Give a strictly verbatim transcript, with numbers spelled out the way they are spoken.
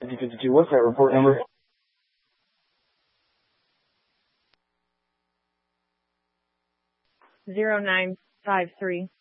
fifty fifty-two. What's that report number? Zero nine five three.